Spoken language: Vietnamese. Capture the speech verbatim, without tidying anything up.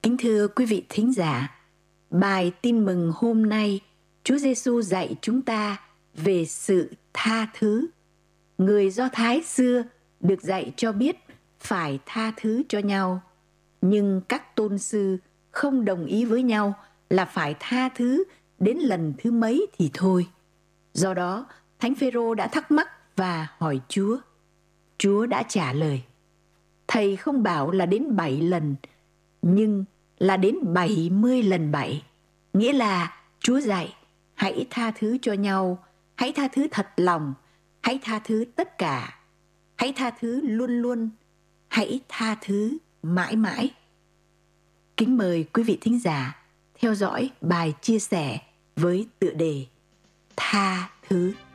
Kính thưa quý vị thính giả, bài tin mừng hôm nay Chúa Giêsu dạy chúng ta về sự tha thứ. Người Do Thái xưa được dạy cho biết phải tha thứ cho nhau, nhưng các tôn sư không đồng ý với nhau là phải tha thứ đến lần thứ mấy thì thôi. Do đó, Thánh Phêrô đã thắc mắc và hỏi Chúa. Chúa đã trả lời: Thầy không bảo là đến bảy lần, nhưng là đến bảy mươi lần bảy. Nghĩa là Chúa dạy hãy tha thứ cho nhau, hãy tha thứ thật lòng, hãy tha thứ tất cả, hãy tha thứ luôn luôn, hãy tha thứ mãi mãi. Kính mời quý vị thính giả theo dõi bài chia sẻ với tựa đề Tha thứ.